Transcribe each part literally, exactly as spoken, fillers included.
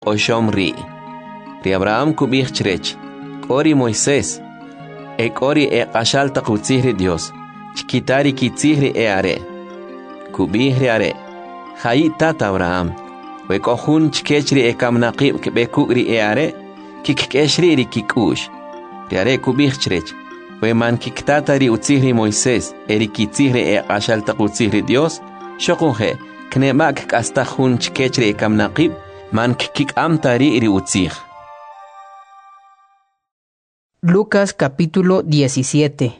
oshom ri. Ri Abraham kubih chrech. Kori Moisés. E kori e qashal taqutzihri Dios. Chkitari kitzihri e are. Kubih ri are. Hayi tata Abraham. We kohun chkechri e kamnaqib kbekugri e are. Kikkeshri ri kikush. Ri are kubih chrech. We man kiktatari utzihri Moisés. Eri kitzihri e qashal taqutzihri Dios. Shokunhe. Knemak kastahun chkechri e kamnaqib. Man kik amtari ri utzih. Lucas capítulo diecisiete.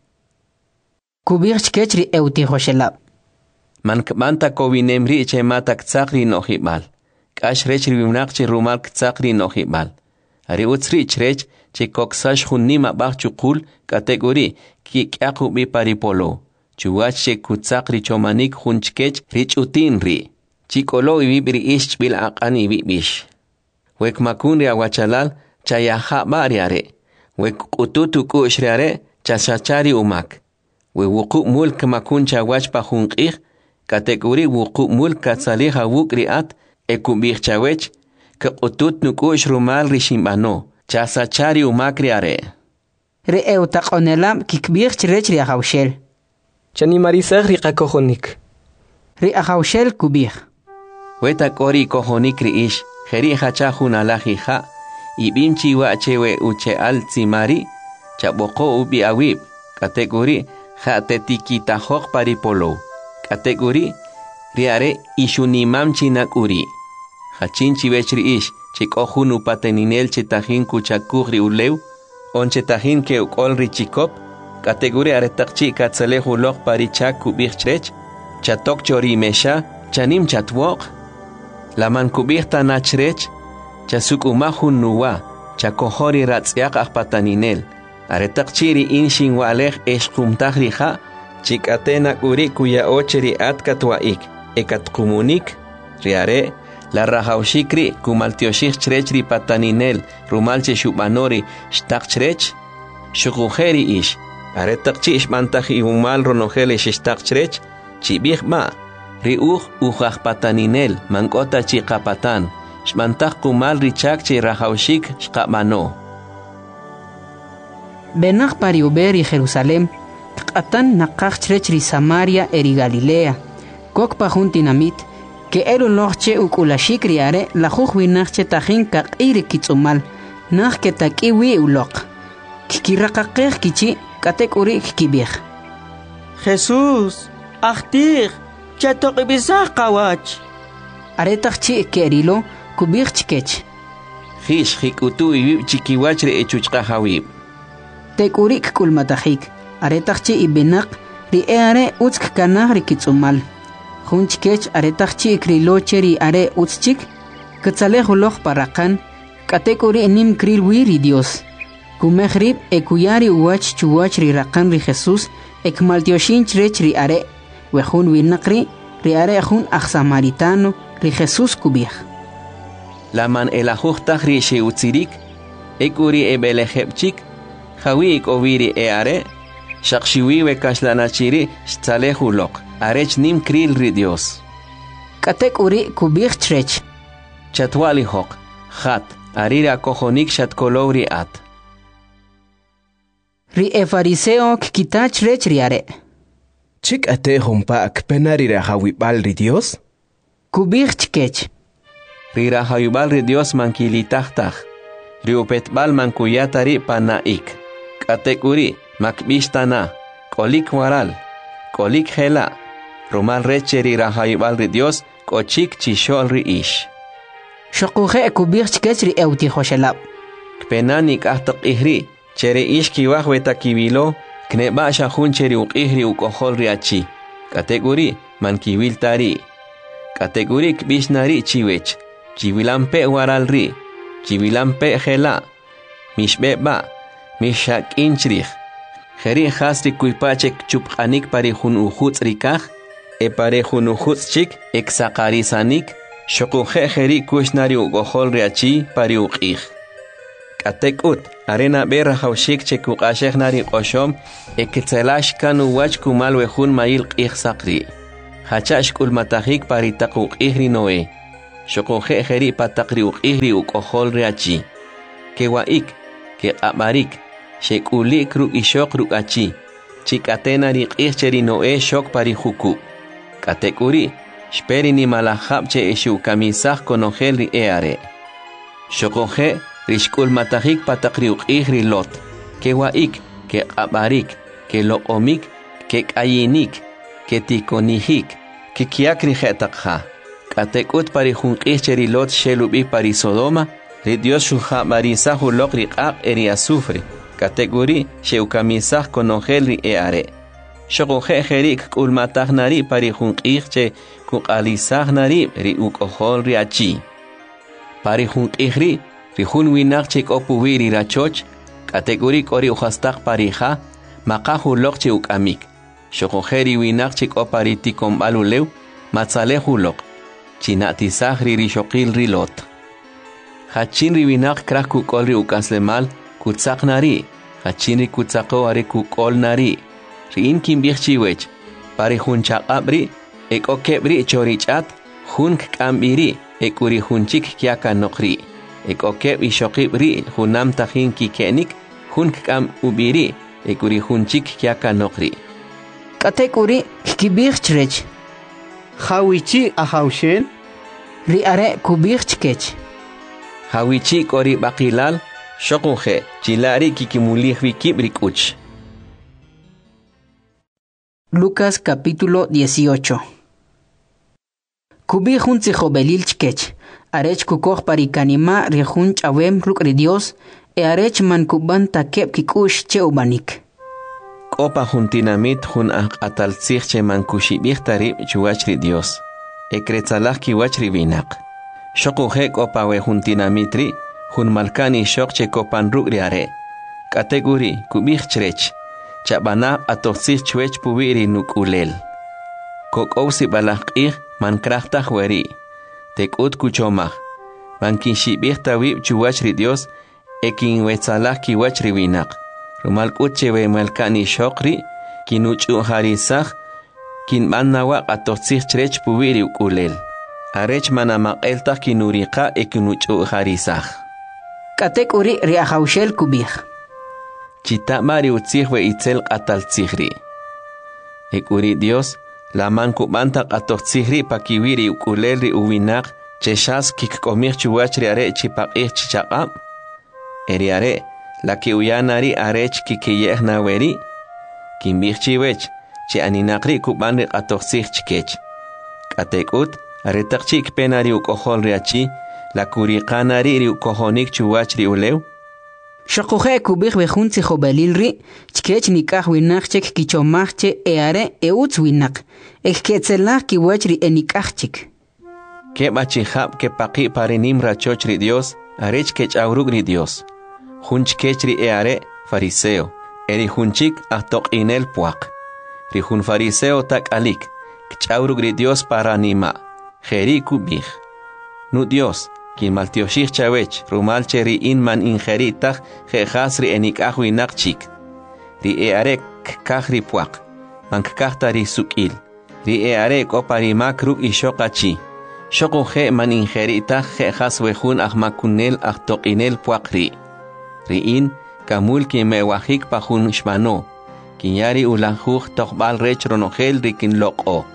Kubir chkechri eutihoshelab. Man kmanta kovinemri che matak tsakri nohibal. Kash rechri vimnaqchi rumal tsakri nohibal. Ari utsri chrech che koksash hunnima bachukul kategori ki kyaku bi paripolo. Chuwach che kutsakri chomanik hunchkech rich utinri. Chikolo ibibri ish bil aqani bibish. Wek makunri awachalal chayaha bariare. Wek ututu kushriare chashachari umak. We wuku mulk makuncha wachpa hunqih. Kategori wuku mulk katsaliha wukriat ekubih chawech. Ke utut nukush rumal rishimbano. Chasachari umakriare. Re eutaqonelam kikbih chrechri ahawshel. Chani marisag ri qakohonik. Ri ahawshel kubih. Weta kori kohonikri ish. Jeri hachahun alajiha. Ibimchi wachewe uche al tsimari. Chaboko ubi awib. Kategori jatetikita hok paripolo. Kategori riare ishunimam chinakuri. Hachinchi vechri ish. Chikohun upateninel chetahin kuchakugri ulew. On chetahin ke ukolri chikop. Kategori aretakchi katsalehu lok parichak kubich chrech. Chatok chori mesha. Chanim chatwok. Laman kubich tanachrech. Chasuk umahun nuwa. Chakohori ratzyak akpataninel. Aretakchiri inshin walech eshkumtahrija. Chikatena uri kuya ocheri atkatwaik. Ekatkumunik. Riare. La rajaushikri kumaltioshik chrechri pataninel. Rumalche shubanori shtak chrech. Shukujeri ish. Aretakchi ishmantaji umal ronojele shtak chrech. Chibich ma. Riuj ujaj pataninel. Mankota chikapatan. Shmantaj kumal richak chi rajaushik shkapmano. Benach pariuberi Jerusalem. Katan nakach chrechri Samaria eri Galilea. Kok pajuntinamit. Que elu noche ukulashik riare la jujuinachche tajin kak iri kitsumal. Nach que takiwi ulok. Kikirakakeh kichi katek uri kibir. Jesús, achtir, chatok ibizah kawach. Aretachchi kerilo kubir chikech. Hish hikutu ibib chikiwachre echuchka hawib. Tek urik kulmatahik. Aretachchi ibenak riare utsk kanah rikitsumal. Hunchkech aretachchi krilocheri are utschik. Katzalehulok parakan. Katekuri nim kril wiri Dios. Kumehrib ekuyari uwach chuwach ri rakan ri Jesús. Ekmaltioshin chrech ri are. Wehun winakri ri are hun ach samaritano ri Jesús kubih. Laman elajuchtach ri sheutzirik. Ekuri ebelejepchik. Hawi ikoviri e are. Shakshiwi we kashlanachiri shtzalehulok. Arech nim kril ri Dios. Katek uri kubih chrech. Chatwali hok. Hat. Arira kohonik shatkolowri at. Ri e fariseo kikita chrech riare. Chik ate hompa akpenari rahawibal ri Dios? Kubih chkech. Ri rahawibal ri Dios mankilitahtach. Ri upetbal mankuyatari panaik. Katek uri makbishtana. Kolik waral. Kolik hela. Rumal recheri rahayibal ri Dios, kochik chishol ri ish. Shokuje kubir chkech ri euti hoshelab. Kpenanik ahtak ihri, chere ish kiwah wetakibilo, kneba shahun cheri ukihri ukohol ri achi. Kategori man kiwil tari. Kategori kbishnari chiwech. Chiwilampe waral ri. Chiwilampe hela. Mishbeba. Mishak inchrich. Jeri hasri kuipachek chupkanik parihun uhuts rikah. E parehun uhuts chik eksakarisanik. Shokuje jeri kushnari ugohol riachi pari ukih. Katekut arena berra haushik chekuk asheknari oshom. Eketselash kanu wach kumal wehun mail qih sakri. Hachash kul matahik pari takuk ihri noe. Xokoje jeri patakri uqihri ukohol reachi. Que waik, que amarik, shekulik ru ishok ru achi. Chikatena riqihcheri noe shok pari huku. Katekuri, speri ni malahapche eshu kamisah konogel ri eare. Xokoje, rishkul matahik patakri uqihri lot. Que waik, que amarik, que loomik, que kayinik, que tikonihik, que kiakri jetakha. Katekut pari junqihcheri lot shelubi pari Sodoma. Ri Dios shuha marisa hulok ri qaq eri azufre. Kategori sheukamisah konogel ri eare. Shokoje jerik kulmatah nari pari junqihche kukalisah nari ri ukohol ri achi. Pari junqihri ri junwinak chik opuwi ri rachoch. Kategori kori uhastak parija maka hulok che ukamik. Shokoje ri winak chik opari tikom baluleu matzale hulok. Chinatisah ri rishokil ri lot. Hachin riwinak krak kukol ri ukaslemal kutsak nari. Hachin ri kutsako ari kukol nari. Rin kimbirchiwech. Pari hun chakabri. Ek okebri chorichat. Hun kambiri. Ek uri hunchik kiaka nokri. Ek okeb ishokibri. Hunam tahin kikenik. Hun kam ubiri. Ek uri hunchik kiaka nokri. Katek uri kibirchrech. Hawichi ahawshen. Ri are kubirchkech. Hawichi kori bakilal, shokunje, chilari kikimulih vikibrikuch. Lucas capítulo dieciocho. Kubi junzi jobelil chkech, arech kukoh parikanima rihun chawem rukri Dios, e arech man kuban takep kikush che ubanik. Kopa juntinamit jun ak atalzich che man kushibih tarib chuachri Dios, e kretzalah kiwachri binak. Shokunje kopa we juntinamitri, jun malkani shokche kopan rugriare. Kategori kubich chrech, chabana atoxich chwech pubiri nukulel. Kokousi balakih man krachtah weri. Tekut kuchomah. Man kinshibih tawib chuachri Dios, ekin wetzalah kiwachri winak. Rumal kuche we malkani shokri, kinuchu harisah, kin manawak atoxich chrech pubiri ukulel. Arech manamaqeltah kinuriqa ekinuchu harisah. Katek uri riahaushel kubih. Chitamari utzih we itzel qataltzihri. Ek uri Dios, la man kubanta qatotzihri pakiwiri ukulelri uwinak cheshas kikkomih chuachri are chipaqih chichaqab. Eri are, la ki uyanari arech kikiyeh naweri. Kimbih chiwech, chi aninakri kubanri qatotzih chkech. Katek ut, aretakchik penari ukohol riachi, la kuriqanari ri ukohonik chuachri ulew. Shokoje kubih bejunzi jobelilri, chkech nikah winakchek kichomachche eare eutz winak, eketzelah kiwachri enikachchik. Ke bachihab ke paqi parinim rachochri Dios, arech kech aurugri Dios. Hunch kechri eare fariseo, eri hunchik ahtok inel puak. Ri hun fariseo tak alik, kchaurugri Dios paranima. Jeri kubih. Nu Dios, quien maltioshich chawech, rumal cheri in man injeritach, jejasri enikah winakchik. Ri earek kahri puak, man kahtari sukil. Ri earek oparimak ruk ishokachi. Shoko je man injeritach jejas wejun ahmakunel ahtokinel puak ri. Ri in, kamul ki mewahik pahun shmano. Kinyari ulanjuj tokbal rech ronogel rikin loko.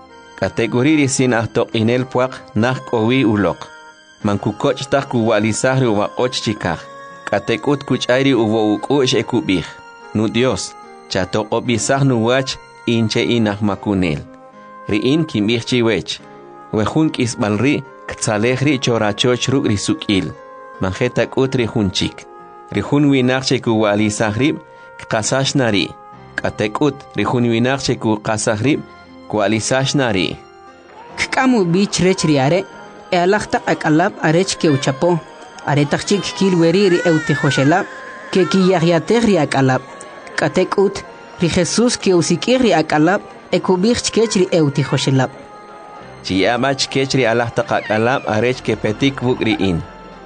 Kategori sin ahtok inel puak nah kowi ulok. Man kukoch tak kuwalisahri uwakoch chikah. Katekut kuchairi uwo ukush ekubih. Nu Dios, chatok obisah nuwach inche inah makunel. Riin kimbih chiwech. Wehun kisbalri ktzalehri chorachoch ruk risukil. Manjetak utri hunchik. Rihun winakche kuwalisahrib kasash nari. Katekut rihun winakche kukasahrib kualisash nari. Kkamu bich rech riare, e alachta akalab arech ke uchapo, aretachik kilweri ri eutejoshelab, ke kiyahyateh ri akalab. Katek ut, ri Jesus ke usikir ri akalab, e kubich kech ri eutejoshelab. Chiamach kech ri alachta akalab arech ke petik bugri in.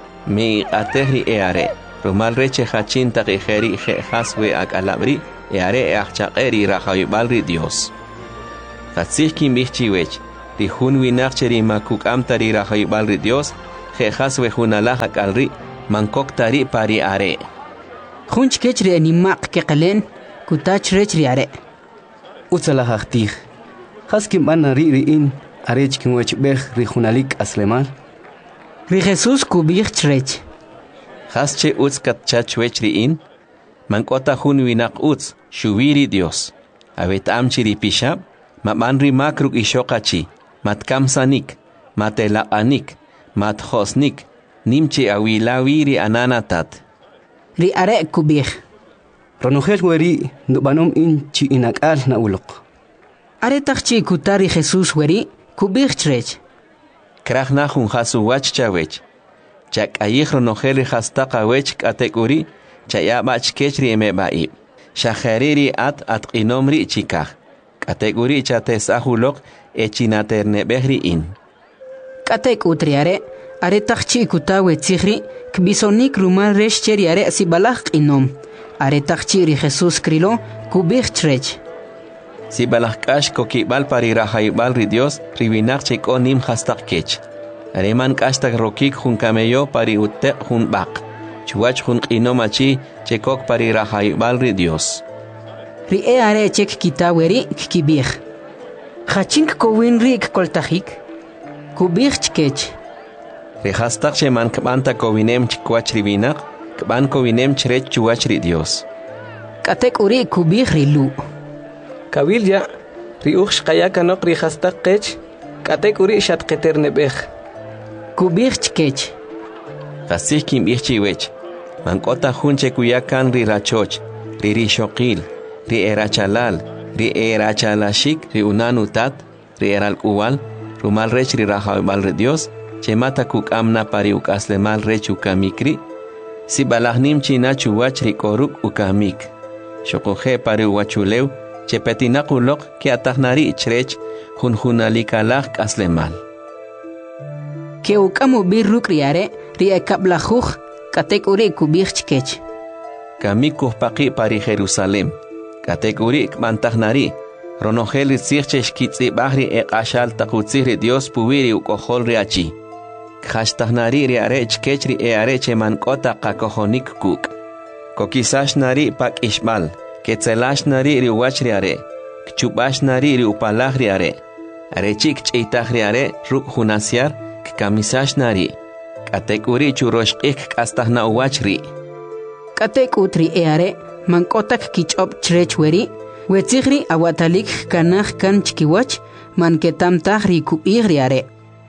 Mi ateh ri eare, rumal reche hachin takijeri je haswe akalabri, eare e achchaqeri rahayubal ri Dios. Katzih kimbih chiwech, ri jun winaq che ri makuk'amta ri rajayb'al ri Dios jejas wejunalaj ak'alri mankoktari pari are junch kech ri animaq keqelen kutach rech ri are utsala haqtij haskim bana ri riin arech kinwech bej ri junalik aslemal ri Jesus kubij chrech jas che utz katchach wech riin mankota jun winaq utz shubiri Dios avet amchi ri pishab maban ri makruk ishoqachi matkamsanik matelaqanik matjosnik nimchi awilawiri ananatat ri are kubij ronojel weri nubanom in chi inakal na ulok are tachi kutari Jesus weri kubij chrech krajna jun jasu wach chawech chak ayij ronojel ri jastaqa wech katekuri chayabach kechri emebai shajariri at atqinomri chikaj katekuri chatesahulok echinaternebehri in katek utriare are tachi kutawe tsikhri kbisonik rumal resh cheri are sibalaj inom are tachi ri Jesus krilo kubij chrech sibalaj kash kokibal pari rajaybal ri Dios ribinak cheko nim hastaq kech areman kashtak rokik jun kameyo pari uteq jun baq chuach jun qinomachi chekok pari rajaybal ri Dios ri e are chek kitaweri kibij khachink kowin rik koltajik kubij chkech ri hastaq cheman kbanta kowinem chkwach ribinak kban kowinem chrech chuach ri Dios katek uri kubij rilu kabilya ri ukhsh qayakanok ri hastaq kech katek uri shatqeternebej kubij chkech qasij kimbij chiwech mankota jun chekuyakan ri rachoch ri rishoqil ri erachalal ri erachalashik ri unanutat ri eralquwal rumal rech ri rajaybal ri Dios chemata kuk'amna pari uk'aslemal rech ukamikri sibalajnim china chuwach ri koruk ukamik shoqoje pari uwachulew chepetinaquloq ki atajnari chrech junjunalikalaj k'aslemal ke ukamu birruk ri are ri ekablajuj katek uri kubij chkech kamikuj paqi pari Jerusalem katek uri kmantajnari ronojel ri tzijche xkitzibaj ri eq'axal taqutzij ri Dios puwiri ukojol ri achi kjashtajnari ri are chkech ri e are chemank'ota qakojonik kuk' kokisaxnari pak'ixb'al ketzelaxnari ri wach ri are kchub'axnari ri upalaj ri are are chi kch'iytaj ri are ruk' jun asyar kamisaxnari katek uri churoxq'ij k'astajna uwach ri katek utri e are mank'otak kich'ob chrech weri wetzijri awatalik kanaj kan chkiwach manketamtaj ri kubij ri are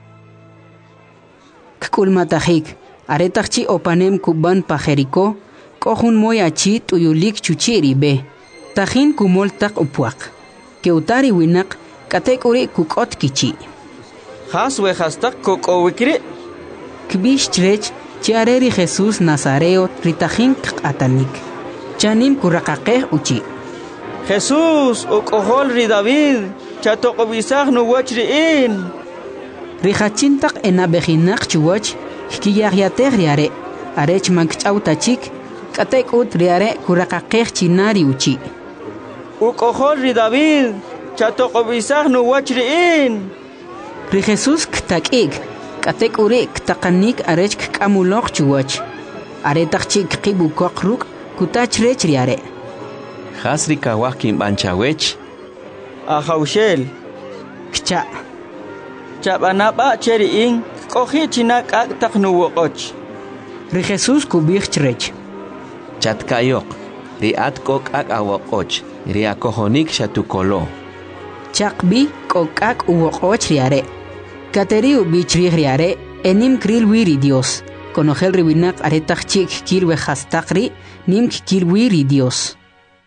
kkulmatajik are tajchi opanem kuban pajeriko k'ojun moy achi t'uyulik chuchi ri be tajin kumol taq upwaq keutari winaq katek uri kuk'ot kichi has we hastaq kokowikri kbij chrech chiare ri Jesus Nazareo ritajin q'atanik chanim kuraqaqej uchi Jesus uk'ojol ri David chatoqobisaj nuwach riin ri hachintaq enabejinaq chuwach hkiyagyatej ri are arech mankch'awtachik katek ut ri are kuraqaqej chinari uchi uk'ojol ri David chatoqobisaj nuwach riin ri Jesus ktak'ik katek uri ktaqanik arech k'amuloq chuwach are taqchi kqibukoq ruk' kutach rech ri are jasri kawaj kinb'anchawech ajawxel kcha chab'anab'a cheri'in k'oji china k'ak' taq nuwoq'och ri Jesus kubij chrech chatkayoq ri at k'ok'ak' awoq'och ri akojonik xatukolo chaqbi k'ok'ak' uwoq'och ri are kateri ubichrij ri are enim kril wi ri Dios konojel ri winaq are tajchi kil we hastaq ri nim kil wi ri Dios.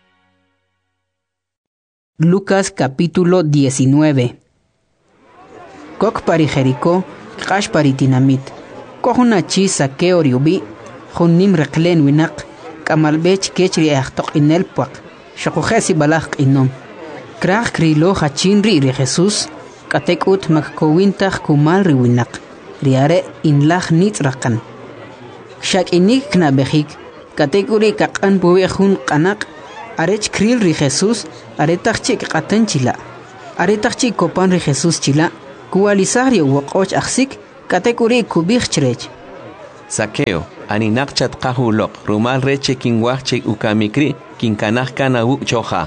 Lucas capítulo diecinueve. Kok pari Jericó, qash pari tinamit. Kohuna chi saqueo riubi, junim reklen winak, kamalbech kechri achtok inel puak, shokujesi balak inom. Krach krilo hachin ri ri Jesus, katekut makkowintach kumal ri winak, riare inlach nit rakan. Shak inik knabehik, katekuri kakan buwehun kanak, arech kril ri Jesus, aretach chik katan chila. Aretach chik kopan ri Jesus chila, kuwalisahri waqoch aksik katekuri kubih chrech. Saqueo, aninak chatqahu loq, rumal reche kinwachche ukamikri, kinkanaj kana uk choja.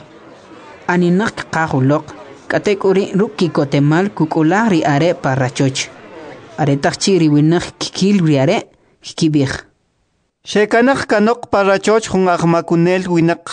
Aninak qahu loq, katekuri ruki kotemal kukulahri are parrachoch. Are takchiri winak kikil riare, kikibih. Shekanak kanok parrachoch hun ahmakunel winak.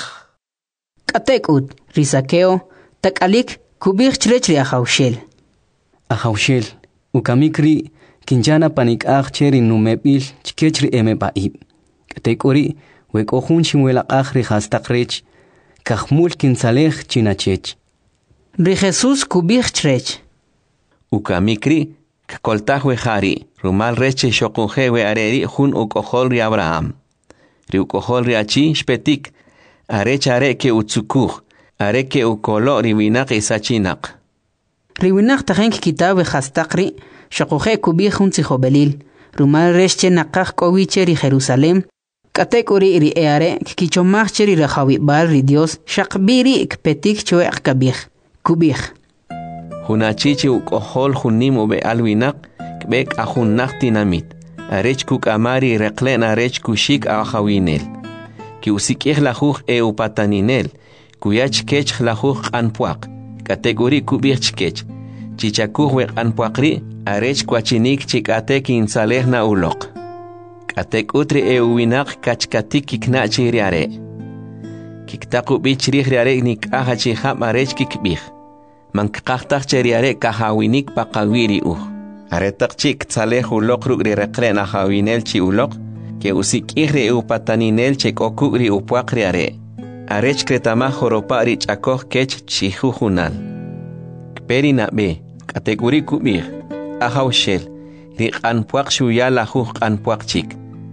Katekut, risakeo, takalik kubih chrech riahaushel. Ahaushel, ukamikri, kinjana panik ah cheri numebil chikechri eme baib. Katekuri weko hun chimwela ahri hastakrech kahmul kinsalech chinachech. Ri Jesus kubih chrech. Ukamikri koltajwe hari rumal reche shokunjewe areri hun ukohol ri Abraham. Ri ukohol ri achi shpetik arecha areke utsukuj areke ukolo ri winak isachinak. Ri winak tajenk kitabe hastakri shokuje kubih hun tzihobelil, rumal resche nakaj kowiche ri Jerusalem, katekuri ri eare kikichomach ri rajawi bal ri Dios shakbiri ikpetik chueq kabih, kubih. Hunachichi ukohol hunim ube alwinak kbek ahunak tinamit, arech kuk amari reklen arech kushik ahawinel, ki usikih lajuj e upataninel, kuyach kech lajuj anpuak, katekuri kubih chkech, chichakuj wek anpuakri, arech kwachinik chikate kinsaleh na ulok. Katek utri e uwinak kachkatik kiknachi riare. Kiktaku bichrih riare nik aha chiham arech kikbih. Mankaktak cheriare kahawinik pakawiri uh. Aretak chik tsaleh ulok rugri rekren ahawinel chi ulok, ke usik ihre upataninel chek okugri upuak riare. Arech kretama joropa rich akoh kech chihujunal. Kperi na be, kategori kubih. Ahaushel, ri anpuak shuya lajuj anpuak chik.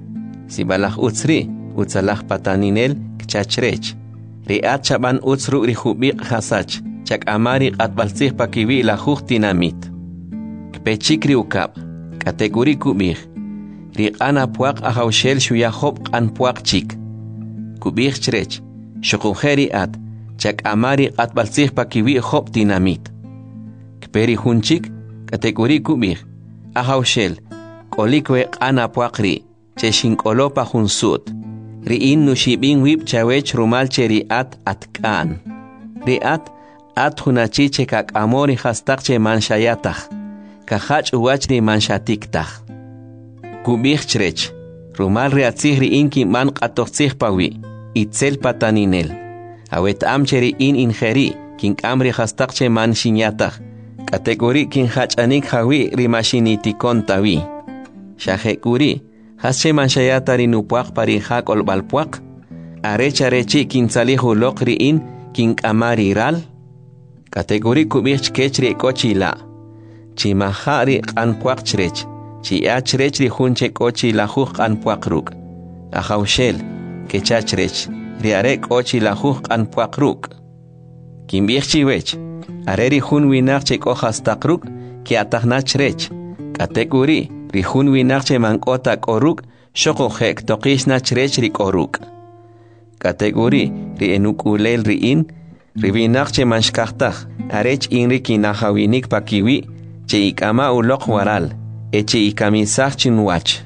Si balaj utsri, utsalah pataninel kchachrech. Ri at chaban utsru ri hubik hasach, chak amari atbalsih pakiwi lajuj tinamit. Kpechik ri ukab, kategori kubih. Ri anapuak ahaushel shuya hob anpuak chik. Kubih chrech, shukujeri at, chak amari atbalsih pakiwi hob tinamit. Kperi hunchik, kategori kubih, ahaushel, kolikwe anapuakri, che shinkolopa hunsut, ri in nushibin wip chawech rumal che ri at atkan. Ri at, at hunachi che kak amori hastak che manshayatach, kahach uwach ri manshatiktach. Kubih chrech, rumal ri atzih ri in ki man katochtzih pawi, itzel pataninel. Awet am che ri in ingeri, kink amri hastak che manshinyatach, kategori kin hachanik hawi rimashinitikon tawi. Shahekuri, hasche manshayata rinupuak pari hak olbalpuak, arecha rechi kin salihu lokri in kin amari ral. Kategori kubich kechri kochila. Chimahari anpuak chrech, chi achrech ri hunche kochi la huj anpuak ruk. Ahaushel, kechachrech, riare kochi la huj anpuak ruk. Kimbich wech. Areri hun winak che kojas takruk, ki ataknach rech. Kategori, ri hun winak che mankota koruk, shoko hek tokish nach rech ri koruk. Kategori, ri enukulel ri in, ri winak che manshkachtach, arech inri kinahawinik pakiwi, che ikama ulok waral, e che ikamisach chinwach.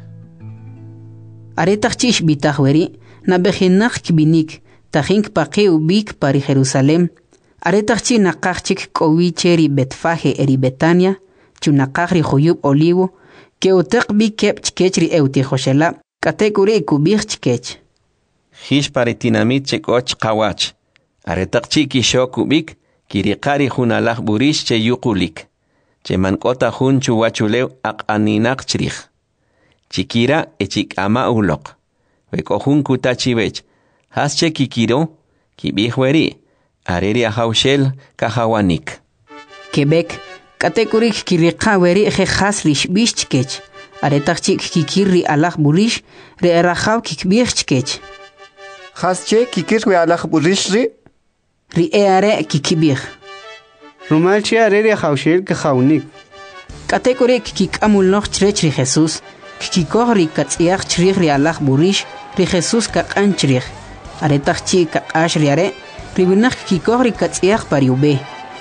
Aretach chish bitahweri, na bejinak kibinik, tajink paqi ubik pari Jerusalem, aretachchi nakachik kowicheri Betfaje eri Betania, chunakachri joyub olivo, que utekbi kep chkechri eutijoshela, kategori kubich chkech. Hish paritinamit chekoch kawach, aretachchi kisho kubik, kirikari hunalach burish che yukulik, che mankota hun chuwachulew ak aninak chrich. Chikira echik ama ulok, weko hun kutachivech, hasche kikiro, kibihweri, areri ahaushel kahawanik. Quebec, kategorik kirikaweri eje hasrish bishchkech, aretachik kikiri alach burish, re erahaw kikbirchkech. Hasche kikirwe alach burish ri? Ri eare kikibir. Rumalchi areri ahaushel kahawanik. Kategorik kikamulnoch chrech ri Jesus, kikikohri katziach chrich ri alach burish, ri Jesus kakan chrich, aretachik kakash riare, Ribinak kikori katsiach pariube.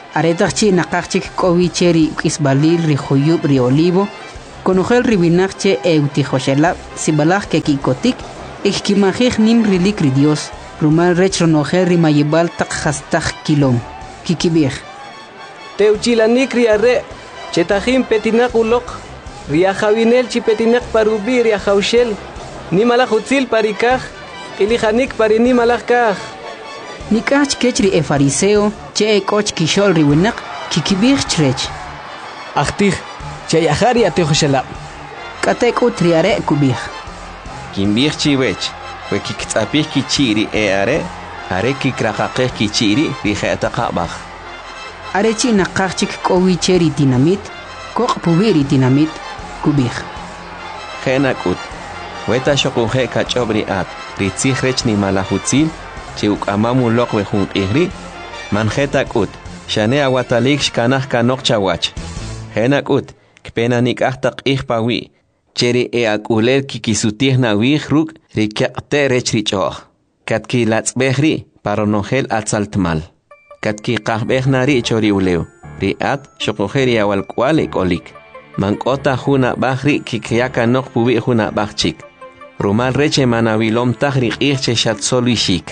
Aretachchi naqachchik kovicheri isbalil ri huyub ri olivo. Conojel ribinachche eutijoshelab sibalaj kekikotik. Ikimajij nim rilik ri Dios. Rumal rech ronojel rimayibal tak hastaj kilom. Kikibij. Teuchilanik riare. Chetajim petinak ulok. Riajavinel chipetinak parubi riajaushel. Nimalajutzil parikaj. Ilijanik parinimalajkaj. Nikach kechri e fariseo, che e koch kishol riwinak, kikibir chrech. Achtih, che yahari atihoshelab. Katek utriare kubir. Kimbir chiwech, we kiktsapih kichiri e are, are kikraqaqih kichiri rijetaqabaj. Arechi naqachik kowicheri dinamit, koq pubiri dinamit, kubir. Genakut, weta shokuhe kachobri at, ritzih rech ni malahutzil, Chiuk amamu lok we jun ihri, manjetak ut, shane awatalik shkanah kanok chawach. Henak ut, kpena nik ahtak ihpawi, cheri e akulel kikisutih na wih ruk, rikakte rech richoh. Katki latzbehri, paronogel atzaltmal. Katki kahbeh nari chori uleu, riat shokoheri awal kwalik olik. Mankota juna bahri kikyaka nok pubi juna bahchik. Rumal reche manavilom tahri ihche shatzolishik.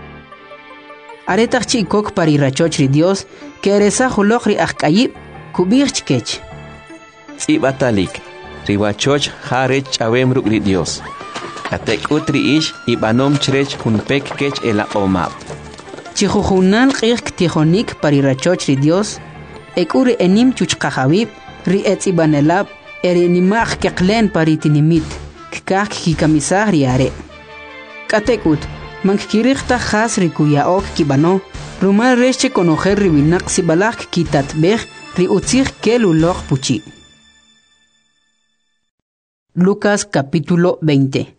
Aretachchi kok parirachochri Dios, que eresa julokri akayib, kubirchkech. Tsibatalik, riwachoch harech chawem rukri Dios. Katek utri ish, ibanom chrech hunpek kech ela omap. Chijujunan qirk tijonik parirachochri Dios, ekuri enim chuchkajabib, ri etzibanelab, erinimach keklen paritinimit, kkak kikamisah riare. Katek ut, Mankirikta khas rikuya ok kibano, rumal reche conocer ribinak sibalak kitat bej ri utzir kelulok puchi. Lucas capítulo veinte.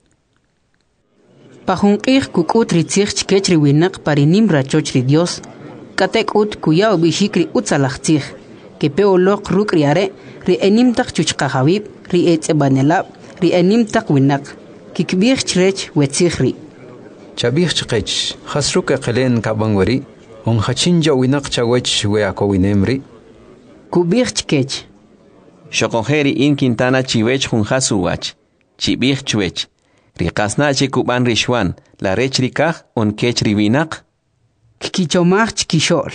Pajunkir kukut ritzir chkech ribinak parinim rachoch ri Dios, katek ut kuya obishik ri utzalachtzir, que peolok ruk riare, ri enim tak chuchkajabib, ri etzebanelab, ri enim tak winak, kikbir chrech wetzihri. Chabih chqech, khasruk aqlen kabangwari, on khachinja winak chawech we akowinemri. Kubir chkech. Shokoheri in Quintana chiwech hun hasuwach, chibih chwech. Rikasna chikuban rishwan, la rech rikaj on kech ribinak. Kikichomach chkishol.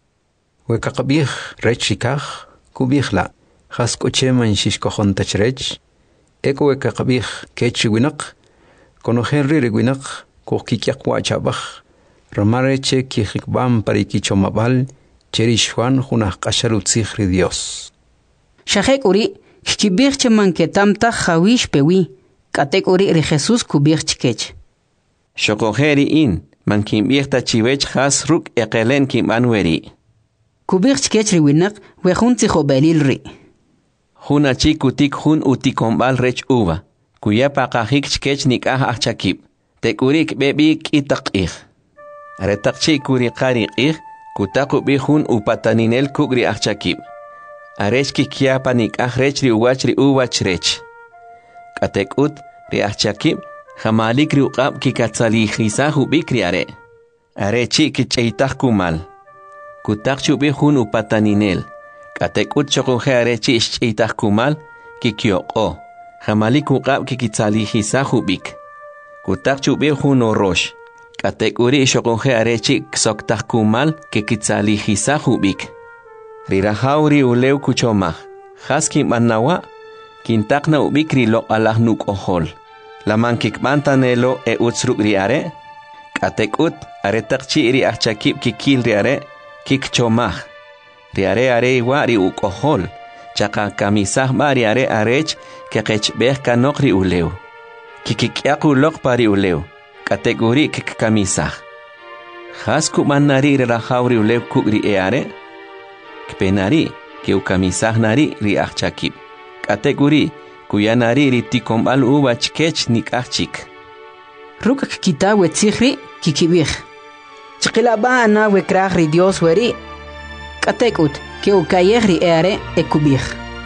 We kakabih rech rikaj, kubih la, khaskocheman shishkohon tachrech. Eko we kakabih kech winak, konohenri riwinak. Kokikyak wachabach, Ramareche kijikbam parikichomabal, Cherishwan junah kashalutzihri Dios. Shahek uri, kibirche manketamta jawish pewi, katek uri ri Jesus kubirch kech. Shokoheri in, mankimbirta chivech has ruk ekelen kimanweri. Kubirch kech riwinak, wejunti jobelil ri. Juna chikutik jun utikombal rech uva, kuya pakahik chkech nikah achakib. Tekurik bebik itakih. Aretakchi kuri qarikih, kutaku bihun upataninel kugri achakib. Arechki kiapa nik ahrechri uwachri uwachrech. Katekut ri achakib, jamalik ri uqab kikatzalihisahu bikri are. Arechi kicheitak kumal. Kutakchu bihun upataninel. Katekut chokunje arechi ischeitak kumal, kikyoko. Jamalik uqab kikitzalihisahu bik. Kutak chubi huno rosh. Katek uri shokonje arechi ksoktak kumal ke kitzalihisa hubik. Rirahauri uleu kuchomah. Haski manawa. Kintakna ubikri lo alah nuk ohol. Laman kikmantanelo e utsruk riare. Katek ut aretakchi iri achakib kikil riare. Kikchomah. Riare are iwa ri uk ohol. Chaka kamisah ba riare arech ke kechbeh kanok ri uleu. Kikikyaku lok pari uleu, kategori kikamisah. Has kumanari rahauri uleu kukri eare, kpenari ke ukamisah nari ri achakib. Kategori kuyanari ri tikombal uwa chkech nik achik. Ruk kita wetzihri kikibih. Chikilaba ana wekrah ri Dios weri. Katekut ke ukayehri eare ekubih.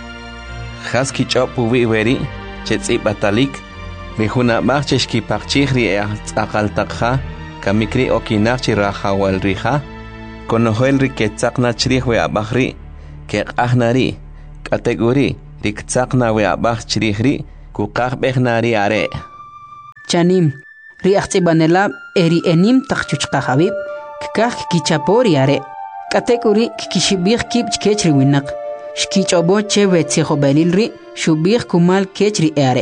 Has kichopu wi weri, chetzi batalik. Rihuna marcheshki parchihri e akaltakha, kamikri okinarchi rahawal riha, konohel ri ketzaqna chrij we abaj ri keq'ajna ri k'atek'uri ri ktzaqna we abaj chrij ri kuqajb'ejna ri are' chanim ri ajtz'ibanelab eri enim taqchuchqaj habib kikaj kikichapori are k'atek'uri kikixib'ij kib' chkech ri winaq xkich'obo che wetzijob'elil ri xub'ij kumal kech ri are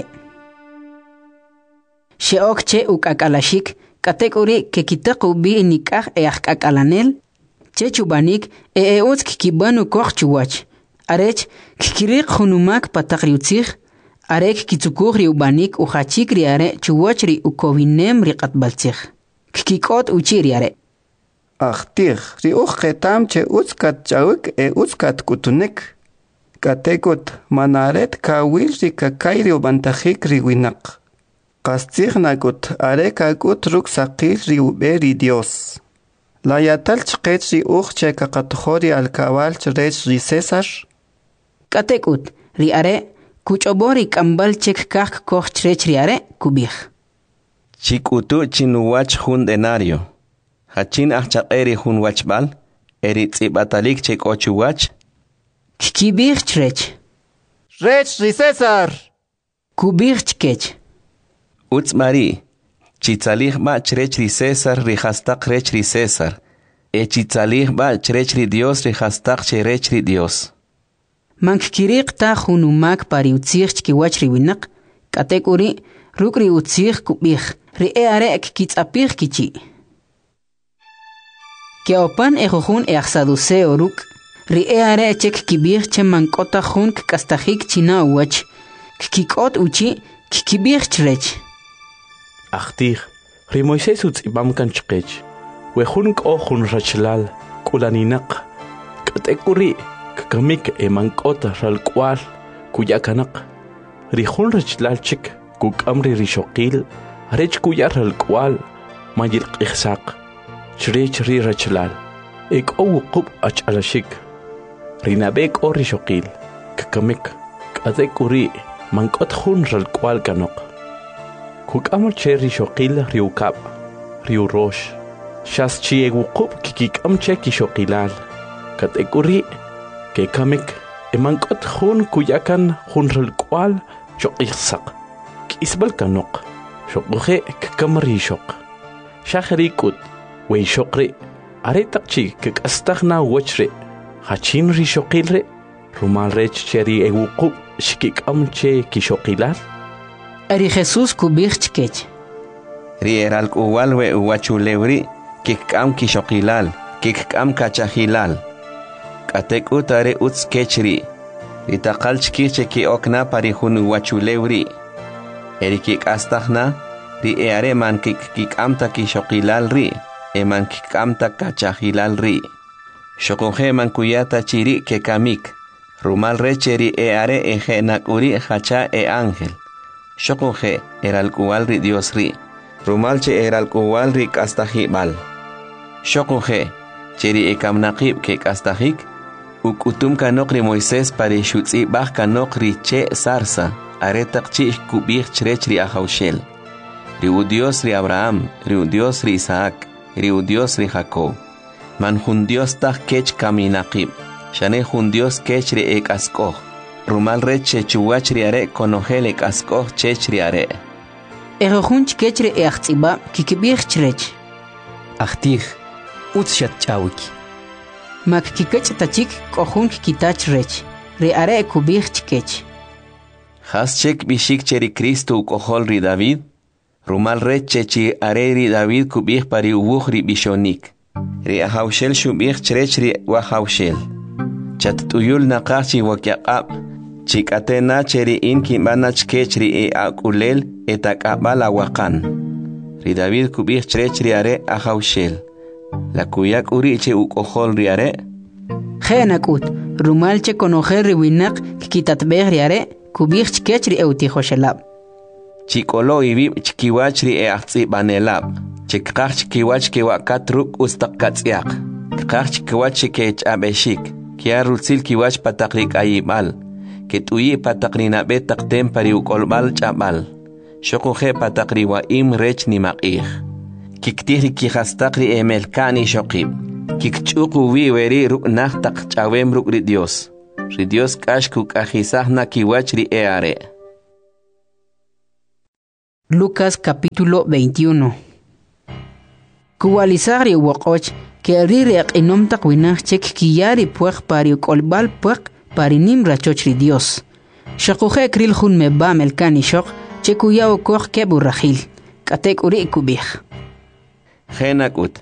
xe'ok che uk'ak'alaxik k'atek'uri kekitaq ub'i nik'aj e ajk'ak'alanel che chubanik e e utz kikib'an ukoj chuwach arech kikiriq junumak pataq ri utzij arek kitzukuj ri ubanik ujachik ri are chuwach ri ukowinem ri q'atbaltzij kikik'ot uchi ri are Achtij ri uj qetam che utz katch'awik e utz katk'utunik katekut manaret kawil ri kakay ri ubantajik ri winaq qastzij nakut are kakut ruk saqil ri ub'e ri Dios la yatal chqech ri uj che kaqatjo ri alkabal chrech ri César katekut ri are kuch'obo ri k'ambal chek kaj koj chrech ri are kub'ij chik'utu chinuwach jun denario hachin ajchaq'e ri jun wachb'al eri tz'ib'atalik che k'o chuwach kikib'ij chrech Rech ri César kub'ij chkech utz mari chitzalij ba chrech ri César ri jastaq rech ri César e chitzalij ba chrech ri Dios ri jastaq che rech ri Dios mankikiriq ta junumak pari utzij chkiwach ri winaq k'atek'uri ruk' ri utzij kub'ij ri e are kikitz'apij kichi keopan e jujun e ajsaduseo ruk' ri e are chek kib'ij che mank'ota jun kk'astajik china uwach kikik'ot uchi kikib'ij chrech Achtij ri Moisés utz'ibam kan chqech we jun k'o jun rachlal k'ulaninaq k'atek'uri kakamik e mank'ota ralk'wal kuyakanaq ri jun rachlal chik kuk'am ri rixoqil arech kuya ralk'wal mayilq'ijsaq chrech ri rachlal e k'o wuqub' ach'alaxik ri nab'e k'o rixoqil kakamik k'atek'uri mank'ot jun ralk'wal kanoq kuk'am che rixoqil ri ukab' ri urox xas chi e wuqub' kikik'am che kixoqilal katek'uri kekamik e mank'ot jun kuyakan jun ralk'wal xoq'ijsaq k'isb'al kanoq xoq'uje kakam rixoq xaj ri k'ut we ixoq ri are taq chi kek'astajna wach ri hachin rixoqil ri rumal rech che ri e wuqub' xkik'am che kixoqilal ri Jesús kub'ij chkech ri eralk'uwal we uwachulew ri kikk'am kixoqilal kikk'am kachajilal k'atek'ut are utz kech ri ri taqal chkij che ki'okna pari jun uwachulew ri eri kik'astajna ri e are man kikk'amta kixoqilal ri e man kikk'amta kachajilal ri xoquje man kuyata chiri kekamik rumal reche ri e are e je nak'uri hacha e ángel xoquje eralk'uwal ri Dios ri rumal che eralk'uwal ri k'astajib'al xoquje cheri e kamnaqib kek'astajik uk'utum kanoq ri Moisés pari xutz'ib'aj kanoq ri che sarsa are taq chi kub'ij chrech ri ajawxel ri u Dios ri Abraham ri u Dios ri Isaac ri u Dios ri Jacob man jun Dios taj kech kaminaqib xane jun Dios kech ri e k'ask'oj rumal reche chuwach ri are konojel e k'ask'oj chech ri are e jujun chkech ri e ajtz'ib'a kikib'ij chrech Achtij utz xatch'awik mak kikech'tachik k'ojun kikitach rech ri are kub'ij chkech has chek bishik che ri Cristo uk'ojol ri David rumal reche chi are ri David kub'ij pari uwuj ri bishonik ri ajawxel xub'ij chrech ri wajawxel chatt'uyul naqaj chi wakyaq'ab' chik'atena che ri in kinb'ana chkech ri e ak'ulel e tak'ab'al awaqan ri David kub'ij chrech ri are ajawxel la kuyak uri che uk'ojol ri are je nak'ut rumal che konojel ri winaq kikitatb'ej ri are kub'ij chkech ri e utijoxelab' chik'olo ib'ib' chkiwach ri e ajtz'ib'anelab' chikqaj chkiwach kiwa'kat ruk' ustaq katz'yaq kqaj chkiwach chikech'ab'exik kia rutzil kiwach pataq ri k'ayib'al ket'uyi pataq ri nab'e taqtem pari uk'olb'al ch'ab'al xoquje pataq ri wa'im rech nimaq'ij kiktij ri kijastaq ri emelka'ni xoqib' kikchuku wi weri ruk nahtaq chawem ruk ri Dios. Ri Dios kashku kajisahna kiwach ri eare. Lucas capítulo veintiuno. Kuwalisari wakoch que ririak inomtak winach chek kiyari puek pari kolbal puek pari nimra chochri Dios. Shakuje kril hun me bam el kanishok chekuyao koch kebu rahil. Katek uri kubich. Genakut.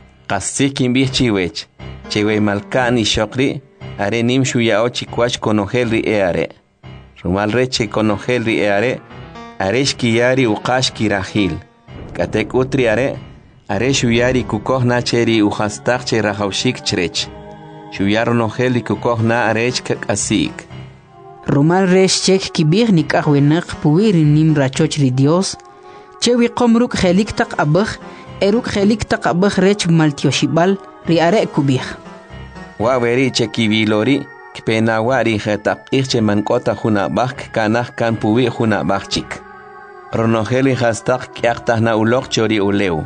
Kasik bih chiwech. Chewe malkani shokri. Are nim shuyao chikwach konogel ri eare. Rumal reche konogel ri eare. Aresh kiyari uqash kirahil. Katek utri are. Are shuyari kukoh na cheri uhastak che rahaushik chrech. Shuyaro nogel kukoh na arech kakasik. Rumal resh chek kibir nikah wenak puwiri nim rachoch ri Dios. Chewi komruk helik tak abach. Eruk helik tak abach rech maltioshibal ri are kubih. Waweri chekibilori kpena wari khetak irche mankota huna bak kanah kan puwi huna bakchik. Ronogeli hastak kyaktah na ulok chori uleu.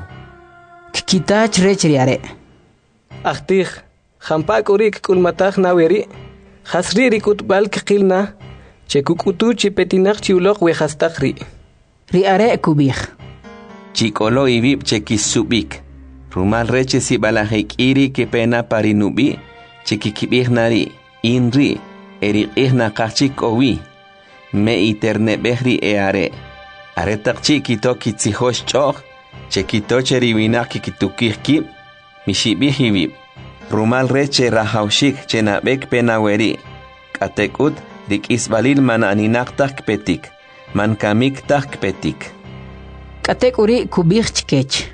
Kitach rech ri are. Ahtih, hampak urik kulmatah na weri. Hasri rikut bal kikilna. Chekukutu chipetinak chiulok we hastakri. Ri are kubih. Chikolo ibib chekisubik. Rumal reche si balahik iri kepena parinubi. Chikikibih nari, inri, eri ihna kachik owi. Me iterne behri eare. Aretak chikito kitsihosh choch. Chekito cheriwinak kikitukih kib. Mishibih ibib. Rumal reche rahaushik chenabek penaweri. Katekut rik isbalil man aninaktak petik. Man kamiktak petik. Katek uri kubih chikech.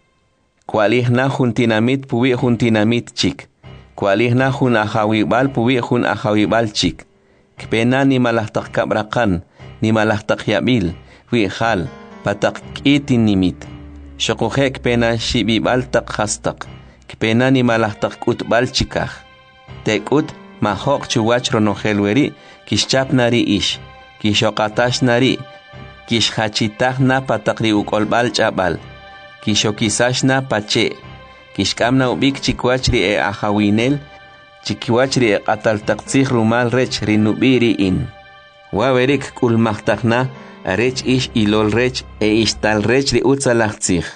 Kualihna juntinamit puwi juntinamit chik. Kualihna jun ahawibal puwi jun ahawibal chik. Kpena ni malahtak kabrakan, ni malahtak yabil, wi hal, patak itin nimit. Shokuhe kpena shibibal tak hastak. Kpena ni malahtak utbal chikah. Tekut mahok chuwach ronohelweri, kishchap nari ish, kishokatash nari, kishhachitah na patakri ukolbal chabal, kishokisash na pache, kishkamna ubik chikwachri e ahawinel, chikiwachri e qataltaktsih rumal rech rinubiri in. Wawerik kulmahtakna, arech ish ilol rech e ishtal rech ri utzalaktsih.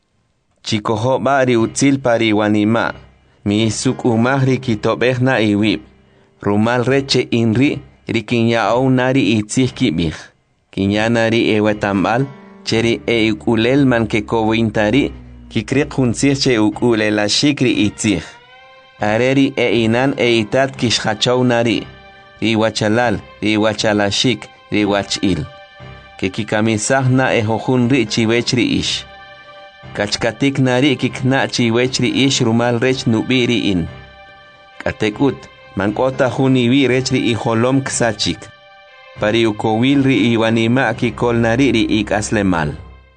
Chikoho bari utzil pari wanima, mi isuk umahri kitobehna iwib. Rumal reche inri, rikinyao nari itzih kibih. Kinyanari e wetambal, cheri e ukulel man ke kowintari, kikrik hunsih che ukulela shikri itzih. Areri e inan e itat kishachau nari, riwachalal, riwachalashik, riwachil. Que kikamisah na e hojunri chiwechri ish. Kachkatik nari kikna chiwechri ish rumal rech nubiri in. Katekut, mankota huniwi rechri iholom ksachik. Pari ukowilri iwanima kikol nariri ik aslemal.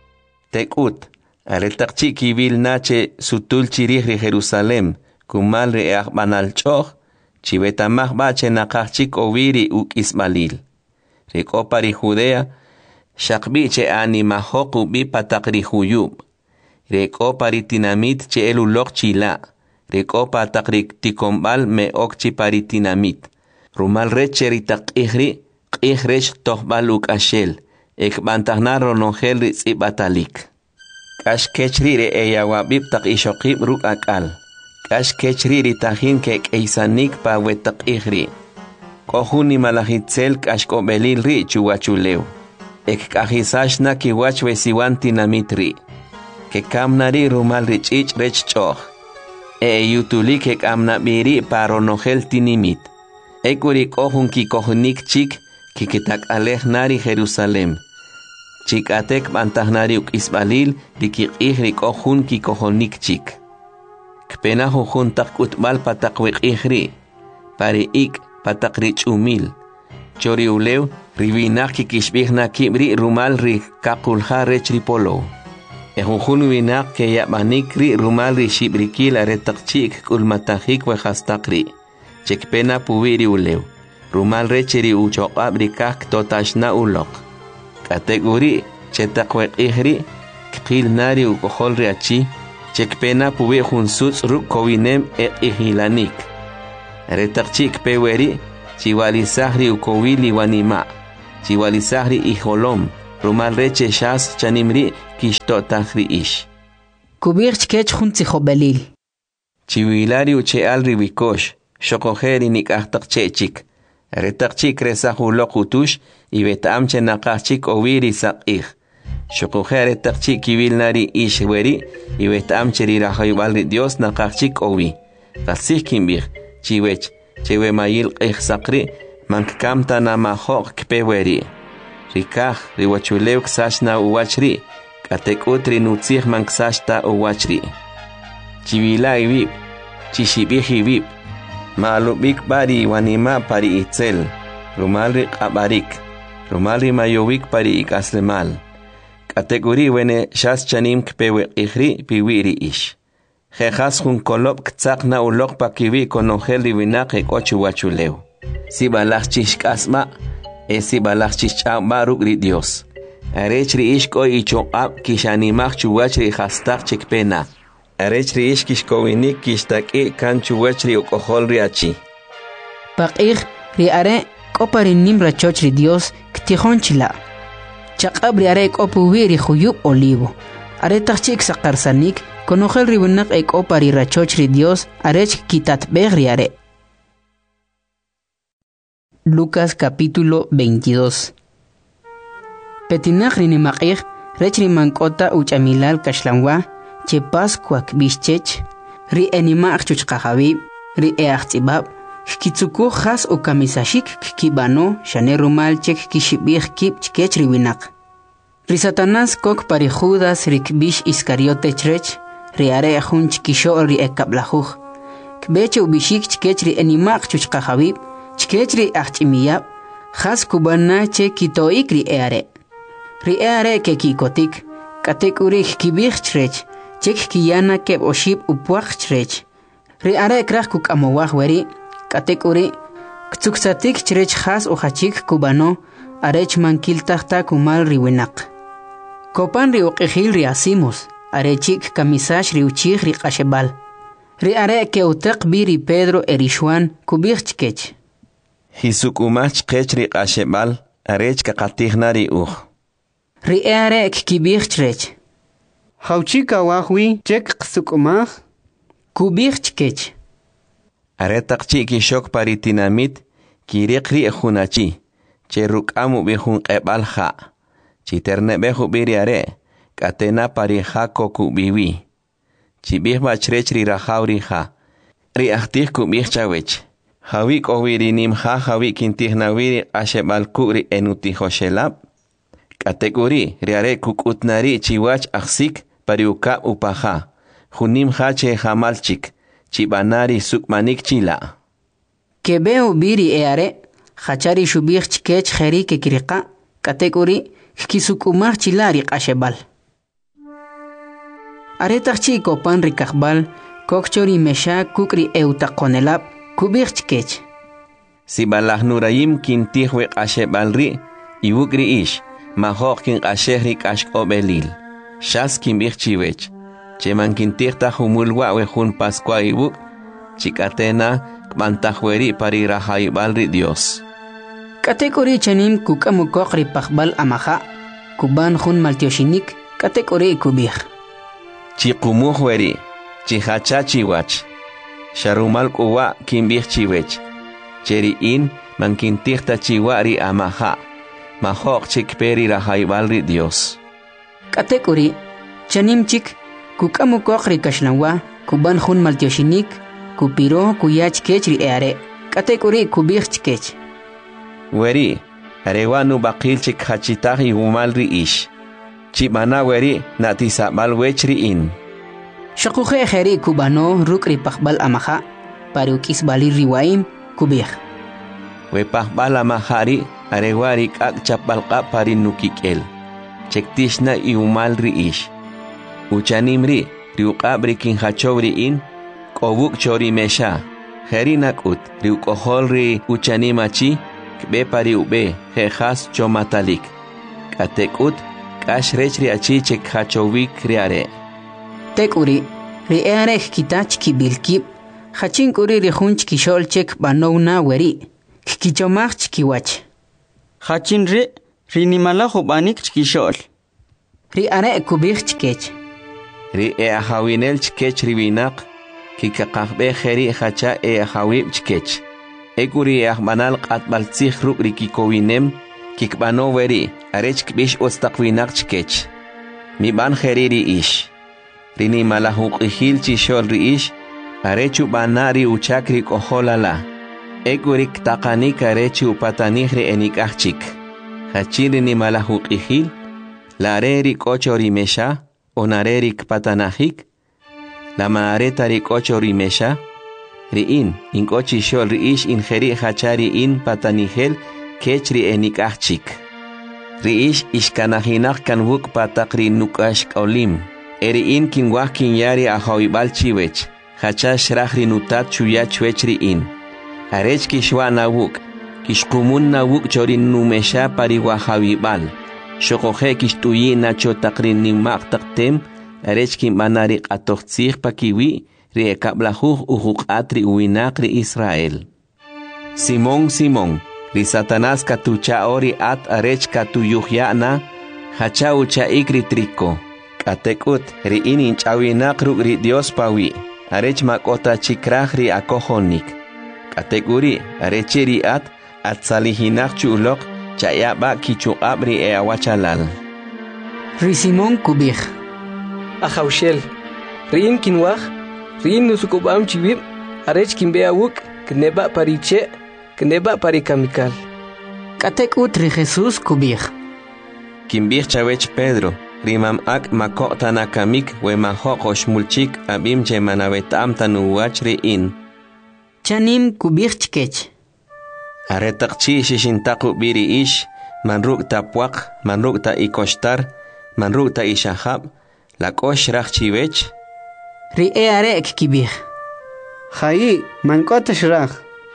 Tekut, aretakchi kibil nache sutul chirihri Jerusalem, kumalri e akbanal choch, chibetamah bache nakachik oviri uk ismalil. Riko pari Judea, shakbiche animahoku bi patakri huyub. Riko pari tinamit che elulok chila. Riko patakri tikombal me okchi pari tinamit. Rumal recheri tak ihri, Qihresh tohbaluk ashel, ek bantahna ronongel ritzi batalik. Kash kechri e yawabib tak ishokib ruk akal. Kash kechri ritahin kek eisanik pa wetak ihri. Kohuni malahitzel kash kobelil ri chuwachuleu. Ek kahisash na kiwach wesiwan tinamitri. Ke kamnari rumal richich rech choch. E yutulik ek amnabiri pa ronongel tinimit. Ekurik ohun ki kohunik chik, kikitak alej nari Jerusalem. Chikatek bantahnari uk isbalil, dikik ihrik ohun ki kohonik chik. Kpena hohun tak utbal patakwik ihri. Pari ik patakrich umil. Chori ulew, rivinak kikishbihna kibri rumal ri kakulha rech ripolo. Ehuhun winak ke yabanik ri rumal ri shibrikil aretak chik kulmatahik wehastakri. Chekpena puwiri ulew. Rumal recheri uchoqab rikak totashna ulok. Kategori chetakwek ihri, kil nari ukohol riachi, chekpena puwi junsuts ru kowinem e ihilanik. Retakchi kpeweri, chiwalisahri ukowili wanima, chiwalisahri iholom, rumal reche shas chanimri kishtotahri ish. Kubir chkech junti jobelil. Chiwilari uchealri wikosh, shokojeri nikahtakchechik. Retakchik resahulokutush, y betamche nakachik owiri sakih. Shokojeri takchik kivilnari ishweri, y betamche rirahaybalri Dios nakachik owi. Kasih kimbir, chiwech, chewe mayil eh sakri, mankamta na mahok kpeweri. Rikah, riwachuleuk sashna uwachri, katek utri nutzih manksashta uwachri. Chivila ibib, chishibih ibib, maalubik bari wanima pari itzel, rumalri qabarik, rumalri mayowik pari ikaslemal. Kategori wene shas chanim kpewe ihri piwiri ish. Jejas jun kolop ktsak na ulok pakiwi konongel divinak ek ochu wachuleu. Si balach chishkasma, e si balach chishkama rugri Dios. Arechri ish ko ichokab kishanimach chuwachri hastak chekpena. Arechri ish kishkowinik kishtaki kan chuwachri okoholri achi. Pakir ri are koparinim rachochri Dios ktihonchila. Chakab ri are kopuwiri huyub olivo. Are tachik sakarsanik konogel ribunak ek opari rachochri Dios arech kitat begri are. Lucas capítulo veintidós. Petinach rinimakir rechri mankota uchamilal kashlanwa che pascuak bischech ri enimak chuchkajavi ri eachtibab kitsuku has o kamisashik kibano shanerumal chek kishibir kip chkech riwinak. Ri Satanás kok pari Judas rikbish Iscariote chrech ri are junch kisho ri ekablajuj kbeche ubishik chkech ri enimak chuchkajavi chkech ri achimiyab has kubana che kitoik ri eare ri eare ke kikotik katek urik kibir chrech chek kiyana keb oshib upuach chrech ri are krach kuk amowach weri katek uri ktsuksatik chrech has o hachik kubano arech mankil tahta kumal riwinak kopan ri uqihil ri asimos arechik kamisash ri uchig ri qashebal ri are ke utaq biri Pedro erishwan kubir chkech Hisuk umach chkech ri qashebal arech kaqatihna ri uj ri are kibir chrech Hauchika wahwi chek qsukumach kubir chkech Aretaqchi kishok paritinamit kiriqri ejunachi che rukamu bihun qebal ha chiterne behu biri are katena pari hako kubiwi chibih bachrechri rahauri ha ri ahtih kubih chawech hawi kowiri nim ha hawi kintihnawiri ashebal kuri enuti hoshelab kategori ri are kukutnari chiwach aksik pari uka upaha hunim ha che hamalchik chibanari sukmanik chila. Kebeo biri eare, hachari shubir chkech heri ke kirika, kategori kisukumar chilari qashebal. Aretachchi kopan rikakbal, kokchori mesha kukri eutakonelab, kubir chkech. Si balah nurayim kintihwe qashebal ri, iwukri ish, mahok kin qashehri kashk obelil. Shas kimbir chiwech. Cheman kintirta humulwa wehun Pascua ibuk, chikatena kmantahueri pari rahaybalri Dios. Kategori chanim kukamukokri pakbal amaha, kuban hun maltioshinik, kategori kubir. Chikumuhueri, chihacha chiwach, sharumal kuwa kimbir chiwech, cheri in man kintirta chiwari amaha, mahok chikperi rahaybalri Dios. Kategori chanim chik, kukamu kokri kashnanwa, kuban hun maltioshinik, kupiro kuyach kechri eare, kategori kubir chkech. Weri, arewanu bakil chik hachitahi umalri ish. Chibana weri natisabal wechri in. Shakuhe heri kubano rukri pakbal amaha, parukis bali riwaim, kubir. We pakbal amahari, arewari kak chapalka parin nukikel. Chektishna iumalri ish. Uchanimri, riuqabri kinhachowri in, kobuk chori mesha, herinakut, riukoholri uchanimachi, kbepari ube, jejas chomatalik. Katekut, kashrechri achi chek hachowik riare. Tekuri, ri eare kitach kibilkib hachin kuri ri hunch kishol chek banowna weri kichomach kiwach hachin ri rinimala hobanik kishol ri are kubich chkech ri e hawinel chkech riwinak kikaqbe kheri hacha e hawib chkech ekuri ahmanal qatbal tsikh ruk rikikowinem kikbano weri arech kbish ostaqwinak chkech mi ban kheri ri ish rini malahuq ihil chishol ri ish arechu banari uchakri koholala ekurik taqanik arechu patanihri enikachik hachiri ni malahuq ihil lareri kochori mesha onarerik patanahik la maareta ri kochori mesha riin in kochi shol ri ish in kheri hachari in patanihel kechri enikachik ri ish ishkanahinak kanwuk patakri nukash kaulim eri in kinwah kinyari ahawibal chiwech hacha shrahri nutat chuya chwechri in arech kishwa nawuk kishkumun nawuk chorin numesha pariwa hawibal shokohe kishtuyi nacho takrin nimak taktem arech kimbanari qatoqtsih pakiwi ri ekablahuh uhuk atri uwinak ri Israel Simón Simón ri Satanás katucha ori at arech katuyuhyana hacha ucha ikri triko katekut ri inin chawinak ruk ri Dios pawi arech makota chikrah ri akohonik kateguri arecheri at atsalihinak chulok chayaba kichuqab ri e awachalal ri Simón kubich Ahaushel rin kinwah rin nusukubam chiwib arech kimbeawuk kneba pariche kneba parikamikal katekut ri Jesús kubich kimbich chawech Pedro rimam ak makota nakamik we mahokosh mulchik abim che manavetam tanuwach ri in chanim kubich chkech aretaqchi shishintaqu biri ish manruk tapwaq manruk ta ikoshtar manruk ta ishahab la kosh rachchiwech ri eare kibich Hayi mankota shrah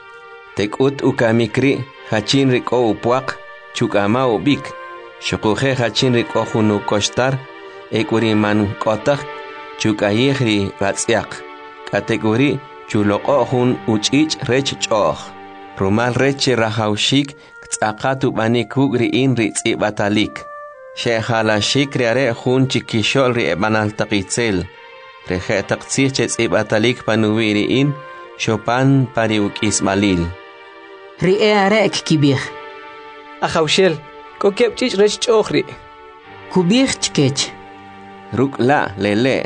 tekut ukamikri hachin riko upwaq chukama ubik shukuhe hachin riko hunu koshtar ekuri man kotak chukayihri ratsiak kategori chuloqo hun uchich rech choh rumal rech rahaushik tsaqatu banikuk ri in ri tsibatalik shehala shikri are hun chikishol ri banal taqitzel reje taqtsih che tsibatalik panuwiri in shopan pariuk ismalil ri eare kibich Ahaushel kokepchich rech chohri kubich chkech ruk la lele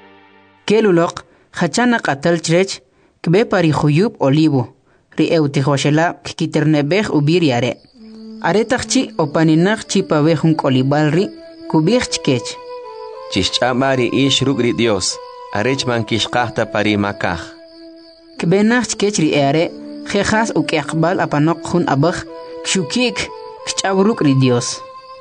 kelulok hachana qatal chrech kbe pari khuyub olivo ri eutihoshela kikiternebeh ubiriare aretaqchi opaninaq chipawe hun kolibal ri kubich chkech chischamari ish ruk ri Dios arech man kishqahta pari makah kbe nach chkech ri eare khehas uqaqbal apanok hun abakh kshukik kchavruk ri Dios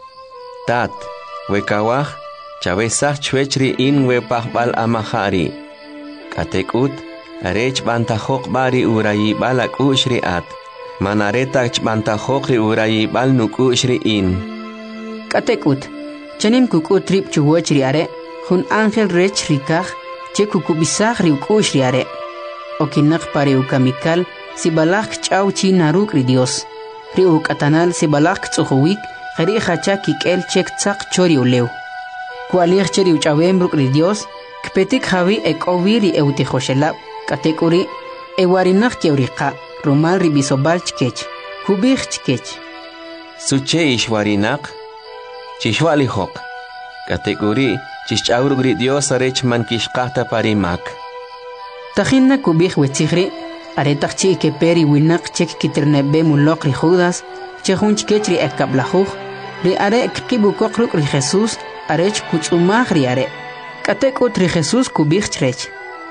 tat wekawah chavesach chwechri in we pahbal amahari katekut arech bantajok bari urayi balak ushri at manaretach bantajok ri urayi bal nuk ushri in katekut chanim kuku trip chuwachri are hun angel rech rikah che kukubisach ri ukushri are okinak pare ukamikal sibalak chau chi naruk ri Dios ri ukatanal sibalak tsuhuwik khari khacha kikel chek tsaq chori ulew kualir cheri uchawem ruk ri Dios kpetik hawi ekoviri eutihoshela katekuri ewarinaq kewriqa rumal ri bisobal chkech kubich chkech suche ishwarinaq chishwali hok katekuri chichawruk ri Dios arech man kishqahta parimak tajinna kubich wetsikhri aretaqchi ke peri winaq chek kiternebe mulok ri Judas chehun chkech ri ekablahuj ri are kibukoq ruk ri Jesús arech kutzumaj ri are katekut ri Jesús kubich chrech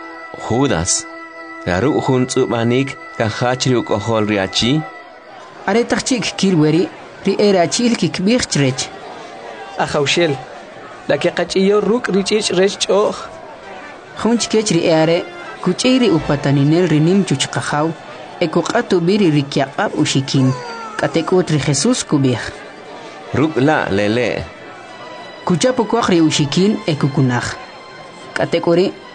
Judas Garu hun tsubanik kahachri ukohol riachi aretaqchik kirweri ri erachil kikbich chrech Ahaushel la que qachiyo ruk richich rech choh hunch kechri are kuchiri upataninel rinim chuchqahaw ekuqatu biri rikyaqab ushikin katekut ri Jesús kubich ruk la lele kuchapu kwakri ushikin ekukunaj katekuri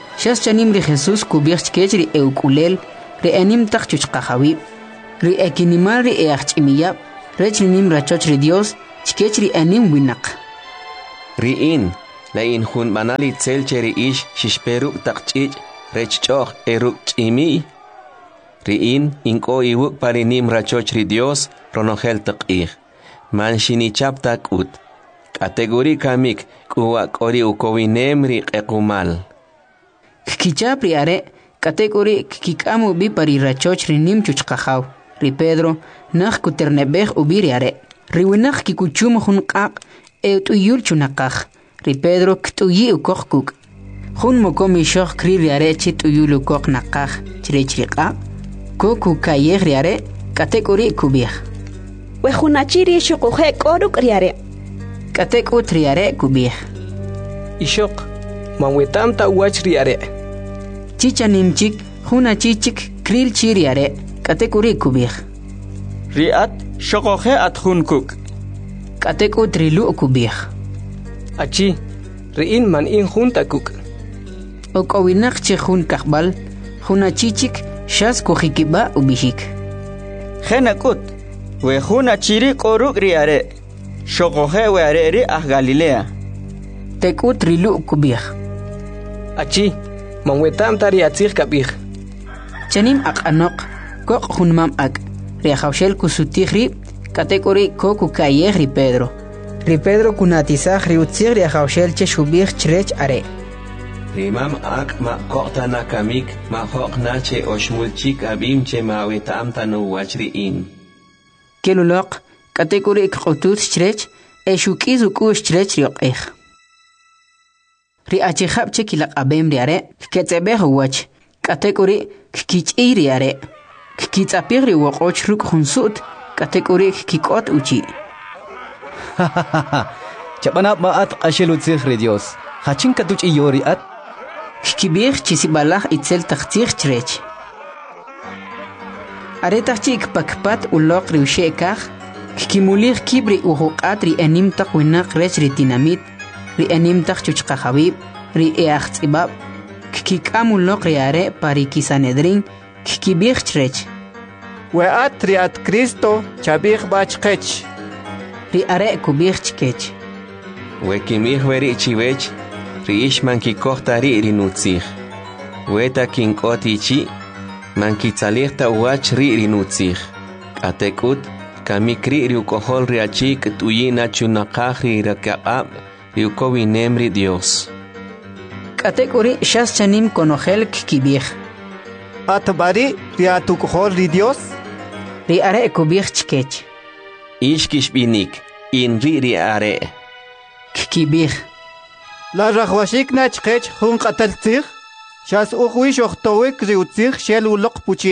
Shas chanim ri Jesús kubich chkech ri eukulel ri enim tak chuchqahawi ri ekinimal ri eachchimiyab rech nim rachoch ri Dios chkech ri enim winaq. Ri in la in hun manali tsel cheri ish shishperu takchich rech choch eruk chimi. Ri in inko iwuk parinim rachoch ri Dios ronogel takich. Man shinichap takut. Kategori kamik kuwa kori ukowinem ri ekumal. Kichap ri are kategori kikamu bi pari rachoch ri nim chuchqahaw. Ri Pedro nakh kuternebeh ubi ri are. Ri winakh kikuchum hun qaq e tuyul chunaqaj. Ri Pedro ktuyi ukoq kuk. Hun mokomi shokh kri ri are chi tuyul ukoq naqaj chirechriqa. Koku kayeh ri are kategori kubih. We hunachiri shukuhe koruk ri are. Katekut ri are kubih. Ishok manwetam ta wach ri are. Chicha nimchik huna chichik kril chi ri are kategori kubih. Riat shokohe at hun kuk. Katekut rilu kubih. Achi riin man in junta kuk. Okowinak chi hun kakbal huna chichik shas kuhikiba ubihik. Genakut we hunachiri koruk ri are. Shokohe we are ri ah Galilea. Tekut rilu kubih. Achi manwetam tari atzir kabih. Chanim ak anok kok hunmam ak riahawshel kusutihri kategori koku kayeh ri Pedro. Ri Pedro kunatizah ri utzir riahawshel che shubih chrech are. Rimam ak ma kokta kamik ma hokna che oshmulchik abim che ma wetam tanu wachri in. Kelulok kategori qutut chrech e shukiz ukush chrech rioqih. Ri achihab che kilak abem ri are ketzebeh wach kategori kich'i ri are kitzapir ri woqoch ruk hunsut kategori kikot uchi. Chabanap maat qashel utzih ri Dios. Hachin katuch iyori at kibir chisibalah itzel tachtich chrech. Are tachik pakpat uloq ri ushekah kimulir kibri uhuqat ri enim taqwinaq rech ri dinamit ri enim tachchuchqa habib ri eachtzibab kikamuloq ri are pari kisanedrin kibir chrech. Weat ri at Cristo chabih bachkech. Ri are kubir chkech. Wekimih veri chivech riish manki kohtari ri nutzih. Weta kinkoti chi manki tzalihta uach ri ri nutzih. Atekut kamikri ri ukohol ri achik tuyina chunaqaj ri rakaqab ri ukowinem ri Dios. Kategori shas chanim konogel kibir. Atbari ri atukohol ri Dios. Ri are kubir chkech. Ishkish binik in ri ri are. Kibir. La rahwashik na chkech hun qataltzih. Shas ukhwish ochtowik ri utzih shel uloq puchi.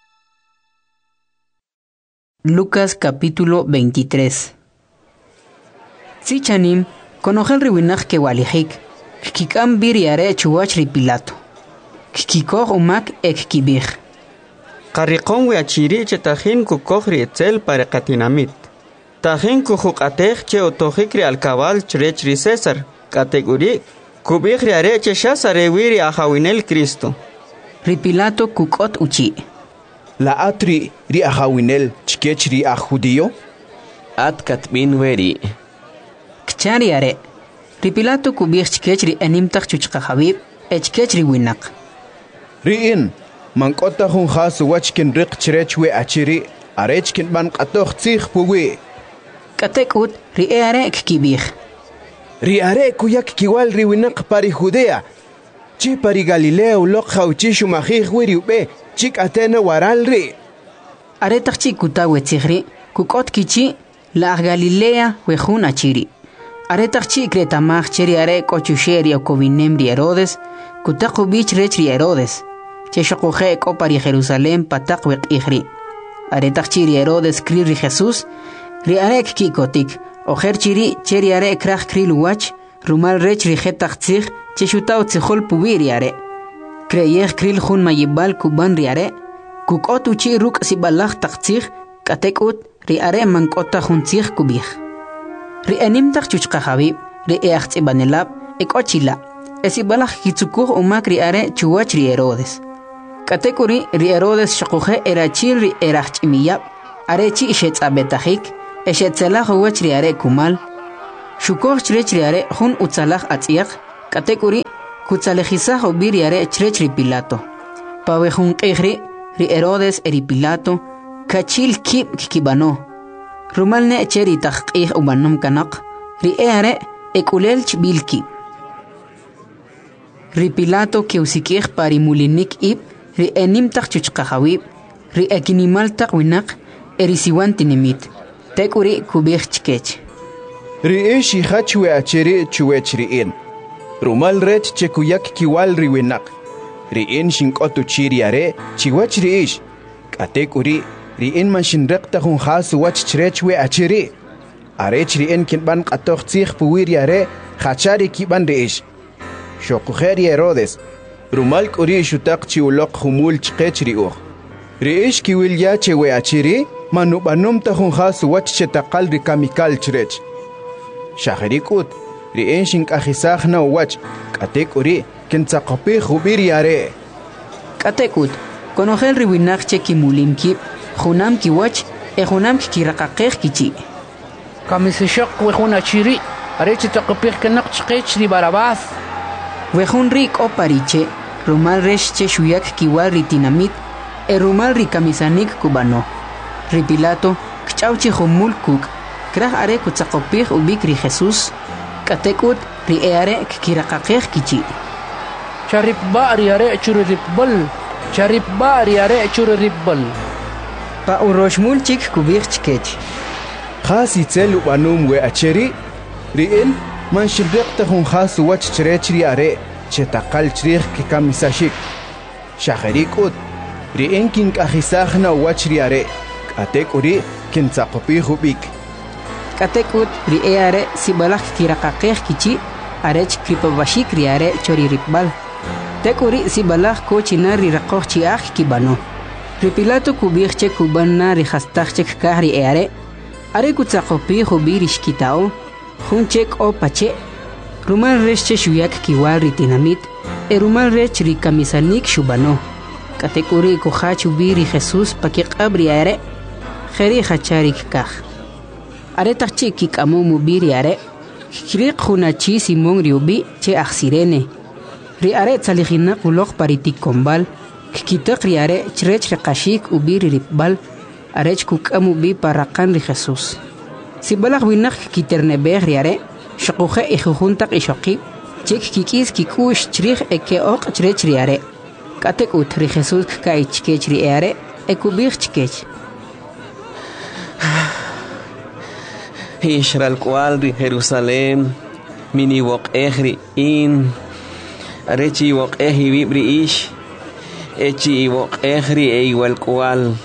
Lucas capítulo veintitrés. Sichanim konogel ri winach ke walihik. Kikam bir yare chuwach ri Pilato. Kikikoh umak ek kibir. Qarriqon we achiri che tajin kukoj ri etzel para katinamit. Tajin kujuqatej che otojik ri alkabal chrech ri César. Kategori kubih ri are che shasare wiri ahawinel Cristo. Ri Pilato kukot uchi. La atri ri ahawinel chkech ri ah judío. At katbin weri. Kchari are. Ri Pilato kubih chkech ri enim tachchuchqa habib e chkech ri winaq. Ri in mankota hun khas wachkin riq chrech we achiri arechkin man qatoh tzih puwi. Katekut ri e are kibih. Ri are kuyak kiwal ri winaq pari Judea. Chi pari Galilea uloq khawchi shumajih wiri ube chik atena waral ri. Are tachchi kutawe tzihri kukot kichi la Galilea we hun achiri. Are tachchi kretamaj cheri are kochusheri o kovinem ri Herodes kutaqu bich rech ri Herodes. Che shokuhe ko pari Jerusalem patak we qihri. Are tachchi ri Herodes kri ri Jesús ri are kikotik. Ojer chiri cheri are krach kril wach rumal rech ri jetach tzig che shutau tzihol pubiri are. Kreyeh kril hun mayibal kuban ri are. Kukot uchi ruk sibalach tak tzig katekut ri are mankota hun tzig kubih. Ri enim tak chuchqa habib ri each ibanelab ekochila esibalaj kitsukuj umak ri are chuwach ri Herodes. Katekuri ri Herodes shaquje erachil ri erachimiyab. Are chi ishet abetajik, eshet selaj uwach ri are kumal. Shukoj chrech ri are hun utzalaj atziak. Katekuri kutsalejizaj ubi ri are chrech ri Pilato. Pawe hun qijri ri Herodes eri Pilato. Kachil kib kibano. Rumalne echeri tajqij ubanum kanak. Ri are ekulel chbilki. Ri Pilato que usikij pari mulinik ib. Ri enim tak chuchqajawib. Ri ekinimal tak winak. Eri siwan tinimit. Tekuri kubij chkech. Ri ishi hachwe acheri chuwech ri in. Rumal ret chekuyak kiwal ri winak. Ri in shinkotu chiri are chiwach ri ish. Katekuri ri in man shinrekta hun khasu wach chrechwe acheri. Arech ri in kinban qatoq tsikh puwiri are khachari kiban ri ish. Shokukheri Herodes. Rumal kuri shutak chiulok humul chkech ri uch. Ri ish kiwil ya chewe acheri manu banum ta hun khasu wach chetakal ri kamikal chrech. Shahrikut ri in shinkajisaj na wach. Katekuri kintzaqapi khubiri are. Katekut konojel ri winak chekimulim kib. Junam kiwach e junam kirakaqej kichi. Kamisishaq wejun achiri, arechi taqapij kanak chqech ri Barabás. Wejun rik o pariche, rumal resh che shuyak kiwal ri tinamit, e rumal ri kamisanik kubano. Ri Pilato, kchauchi humul kuk, kraj are kutzaqopij ubik ri Jesús, katekut ri eare kirakaqej kichi. Charip ba ri are churripbal, charip ba ri are churripbal. Pa uroshmul chik kubij chkech. Khasi tselu banum we acheri ri in man shibrekta hun khasu wach chrechri are chetakal chrich ki kamisashik shahrikut ri in kin kahisajna wach ri are katekuri kin tsaqopi hubik katekut ri are sibalak kirakaqej kichi arech kripabashik ri are chori ripbal tekuri sibalak kochina ri raqoj chiaj kibano ri Pilato kubij che kubanna ri khastaj chek kahri are are kutzaqopi hubirish kitao junchek o pache rumal reche shuyak kiwal ri tinamit e rumal rech ri kamisanik shubano katekuri kuhach ubiri Jesús pakik abri are kheri khacharik kaj are tachi kikamu mubiri are khriq khunachi simon riubi che akhsirene ri are tsaligina kulok paritik kombal kitak ri are chrech qashik ubiri ribal arech kukamu bi parakan ri Jesús. Si balag winak kiternebeh riare, shaquje ijujuntak ishaqib, chik kikis kikush chrij eke ok chrech riare. Katek ut ri Jesús kai chkech riare, ekubich chkech. Ishral kual ri Jerusalem, mini wok ehri in, arechi wok ehi vibri ish, echi wok ehri e igual kual.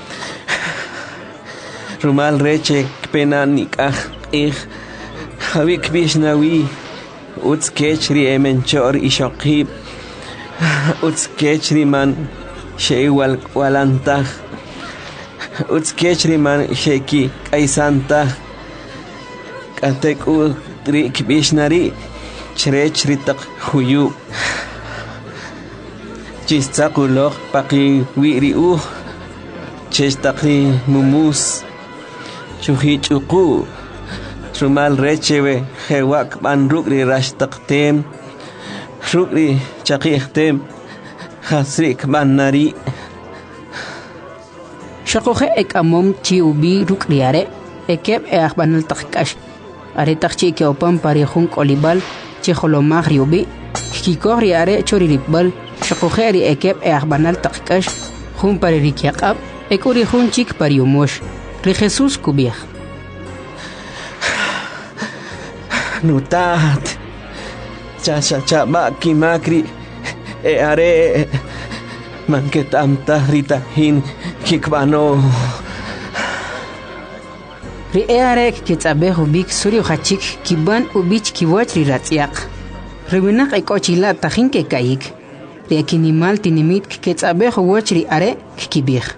Rumal reche pena nikaj ik havik bishnawi uts kechri emenchor ishaqib uts kechri man sheiwal walantah uts kechri man sheki kaisanta katek u rik bishnari chrechri tak huyu chistakulok paqi wiri u chestaqi mumus Chuhi chuku Rumal rechewe Hewak ban rukri rashtaqtem Rukri chaqihtem Hasrik ban nari Shakohe ek amom chi ubi rukriare Ekeb e akbanal taqkash Are taqchi ke opan parihun kolibal Chi holomag riubi Kikori are chori ribal Shakohe ri ekeb e akbanal taqkash Hun paririkiaqab Ekuri hun chik pariumosh Ri Jesús kubij. Nutat. Cha cha cha maki makri. E are. Manketam tahrita hin kikbano. Ri e are kitsabe hubik suri khachik kiban ubich kiwach ri ratsiaq. Ri winak ekochila tahin ke kayik. Ri akinimal tinimit kitsabe huwach ri are kibij.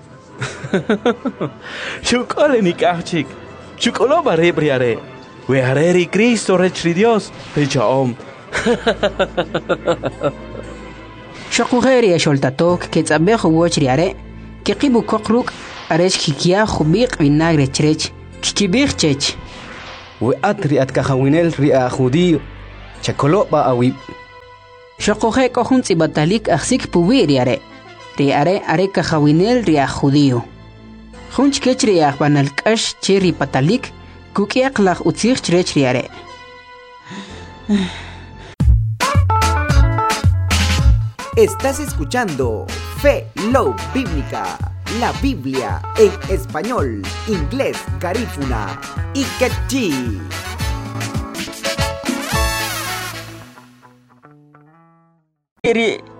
Chukole nikachik. Chukolo bare briare. We areri Cristo rechri Dios. Pecha om. Shokugeri a sholtatok que tzabejo wochriare, que kibu kokruk, aresh kikia jubik vinagre chrech, kikibik chech. We atri at kahawinel ria judío, chakolopa awib. Shokuge kohun batalik aksik puwiriare, riare are kahawinel ria judío. Hunch kechriach banalkash chiri patalik, kukiak lach utzich chrechriare. Estás escuchando Fe Love Bíblica, la Biblia en español, inglés, garífuna y quechí. Iri